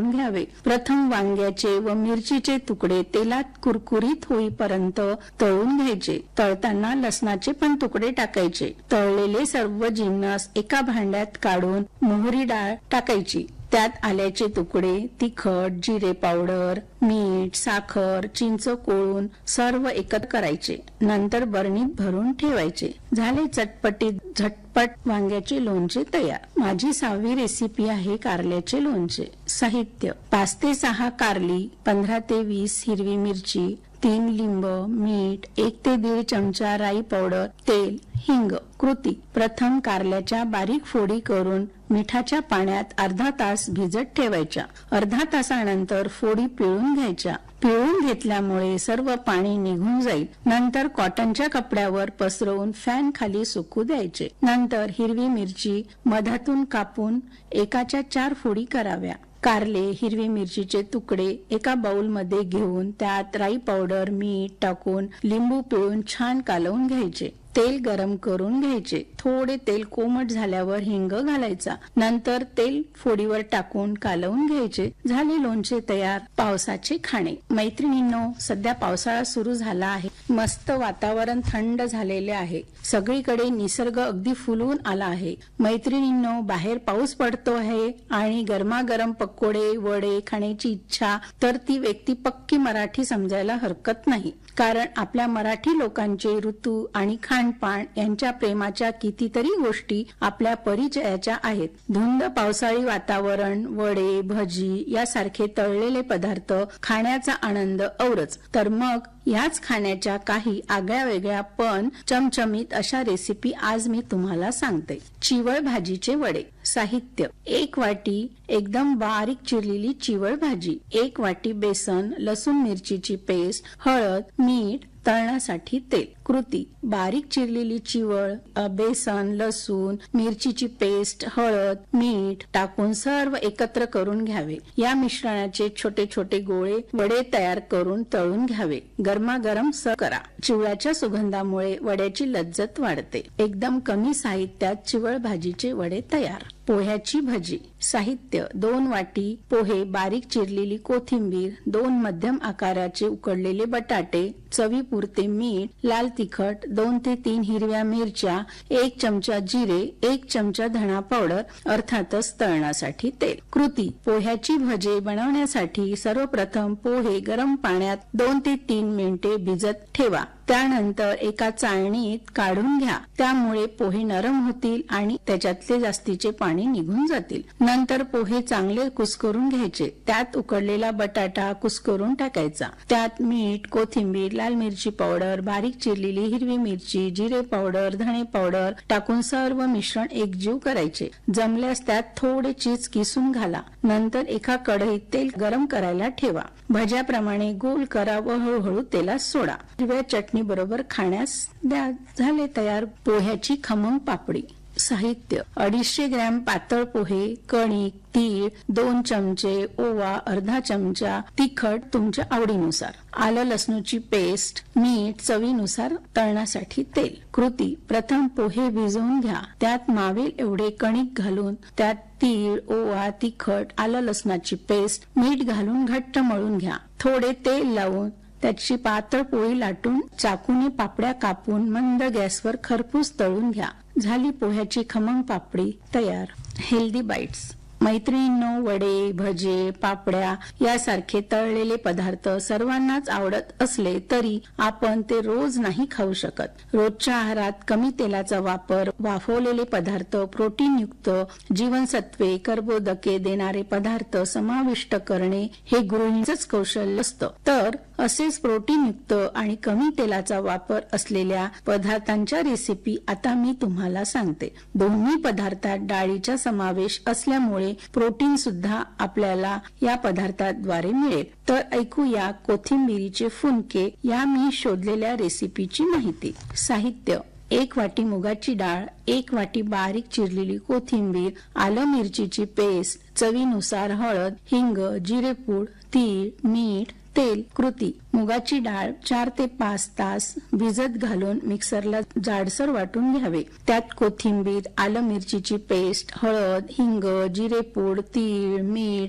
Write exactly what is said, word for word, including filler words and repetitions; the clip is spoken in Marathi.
करून घ्यावे। प्रथम वांग्याचे व मिरचीचे तुकडे तेलात कुरकुरीत होईपर्यंत तळून घ्यायचे। तळताना लसणाचे पण तुकडे टाकायचे। तळलेले सर्व जिन्नस एका भांड्यात काढून मोहरी डाळ टाकायची। त्यात आल्याचे तुकडे, तिखट, जिरे पावडर, मीठ, साखर, चिंच कोळून सर्व एकत्र करायचे। नंतर बरणीत भरून ठेवायचे। झाले चटपटीत झटपट वांग्याचे लोणचे तयार। माझी सहावी रेसिपी आहे कारल्याचे लोणचे। साहित्य: पाच ते सहा कारली, पंधरा ते वीस हिरवी मिरची, तीन लिंब, मीठ, एक ते दीड चमचा राई पावडर, तेल, हिंग। कृती: प्रथम कारल्याच्या बारीक फोडी करून मिठाच्या पाण्यात अर्धा तास भिजत ठेवायच्या। अर्धा तासानंतर फोडी पिळून घ्यायच्या। पिळून घेतल्यामुळे सर्व पाणी निघून जाईल। नंतर कॉटनच्या कपड्यावर पसरवून फॅन खाली सुकू द्यायचे। नंतर हिरवी मिरची मधातून कापून एकाच्या चार फोडी कराव्या। कारले, हिरवी मिरचीचे तुकडे एका बाउलमध्ये घेऊन त्यात राई पावडर, मीठ टाकून लिंबू पिळून छान कालवून घ्यायचे। तेल गरम करून घ्यायचे। थोडे तेल कोमट झाल्यावर हिंग घालायचा। नंतर तेल फोडीवर टाकून कालवून घ्यायचे। झाले लोणचे तयार। पावसाचे खाणे। मैत्रिणींनो, सध्या पावसाळा सुरू झाला आहे। मस्त वातावरण थंड झालेले आहे। सगळीकडे निसर्ग अगदी फुलून आला आहे। मैत्रिणींनो, बाहेर पाऊस पडतो आहे आणि गरमागरम पकोडे वडे खाण्याची इच्छा, तर ती व्यक्ती पक्की मराठी समजायला हरकत नाही। कारण आपल्या मराठी लोकांचे ऋतू आणि खानपान यांच्या प्रेमाच्या कितीतरी गोष्टी आपल्या परिचयाच्या आहेत। धुंद पावसाळी वातावरण, वडे, भजी यासारखे तळलेले पदार्थ खाण्याचा आनंद औरच। तर मग याच खाण्याच्या काही आगळ्या वेगळ्या पण चमचमीत अशा रेसिपी आज मी तुम्हाला सांगते। चिवळ भाजीचे वडे। साहित्य: एक वाटी एकदम बारीक चिरलेली चिवळ भाजी, एक वाटी बेसन, लसूण मिरचीची पेस्ट, हळद, मीठ, तळण्यासाठी तेल। कृती: बारीक चिरलेली चिवळ, बेसन, लसूण मिरचीची पेस्ट, हळद, मीठ टाकून सर्व एकत्र करून घ्यावे। या मिश्रणाचे छोटे छोटे गोळे वडे तयार करून तळून घ्यावे। गरमागरम सर्व करा। चिवळाच्या सुगंधामुळे वड्याची लज्जत वाढते। एकदम कमी साहित्यात चिवळ भाजीचे वडे तयार। पोह्याची भजी। साहित्य: दोन वाटी पोहे, बारीक चिरलेली कोथिंबीर, दोन मध्यम आकाराचे उकडलेले बटाटे, चवीपुरते मीठ, लाल तिखट, दोन ते तीन हिरव्या मिरच्या, एक चमचा जिरे, एक चमचा धणा पावडर, अर्थातच तळण्यासाठी तेल। कृती: पोह्याची भजी बनवण्यासाठी सर्वप्रथम पोहे गरम पाण्यात दोन ते तीन मिनिटे भिजत ठेवा। त्यानंतर एका चाळणीत काढून घ्या। त्यामुळे पोहे नरम होतील आणि त्याच्यातले जास्तीचे पाणी निघून जातील। नंतर पोहे चांगले कुस्करून घ्यायचे। त्यात उकडलेला बटाटा कुस्करून टाकायचा। त्यात मीठ, कोथिंबीर, लाल मिरची पावडर, बारीक चिरलेली हिरवी मिरची, जिरे पावडर, धणे पावडर टाकून सर्व मिश्रण एकजीव करायचे। जमल्यास त्यात थोडे चीज किसून घाला। नंतर एका कढईत तेल गरम करायला ठेवा। भज्याप्रमाणे गोल करा व हळूहळू तेलात सोडा। हिरव्या चटणी बरोबर खाण्यास द्या। झाले तयार पोह्याची खमंग पापडी। साहित्य: अडीचशे ग्रॅम पातळ पोहे, कणिक, तीळ, दोन चमचे, ओवा अर्धा चमचा, तिखट तुमच्या आवडीनुसार, आलं लसणूची पेस्ट, मीठ चवीनुसार, तळण्यासाठी तेल। कृती: प्रथम पोहे भिजवून घ्या। त्यात मावेल एवढे कणिक घालून त्यात तीळ, ओवा, तिखट, आलं लसणाची पेस्ट, मीठ घालून घट्ट मळून घ्या। थोडे तेल लावून त्याची पातळ पोळी लाटून चाकूने पापड्या कापून मंद गॅसवर खरपूस तळून घ्या। झाली पोह्याची खमंग पापडी तयार। Healthy bites. मैत्रिणींनो, वडे, भजे, पापड्या यासारखे तळलेले पदार्थ सर्वांनाच आवडत असले तरी आपण ते रोज नाही खाऊ शकत। रोजच्या आहारात कमी तेलाचा वापर, वाफवलेले पदार्थ, प्रोटीनयुक्त, जीवनसत्वे, कर्बोदके देणारे पदार्थ समाविष्ट करणे हे गृहिणीचंच कौशल्य असतं। तर असेच प्रोटीनयुक्त आणि कमी तेलाचा वापर असलेल्या पदार्थांच्या रेसिपी आता मी तुम्हाला सांगते। दोन्ही पदार्थात डाळीचा समावेश असल्यामुळे प्रोटीन सुद्धा आपल्याला या पदार्थाद्वारे मिळेल। तर ऐकूया कोथिंबिरीचे फुनके या मी शोधलेल्या रेसिपीची माहिती। साहित्य: एक वाटी मुगाची डाळ, एक वाटी बारीक चिरलेली कोथिंबीर, आलं मिरचीची पेस्ट, चवीनुसार हळद, हिंग, जिरेपूड, तीळ, मीठ, तेल। कृती: मुगाची डाळ चार ते पाच तास भिजत घालून मिक्सरला जाडसर वाटून घ्यावे। त्यात कोथिंबीर, आलं मिरचीची पेस्ट, हळद, हिंग, जिरेपूड, तीळ, मीठ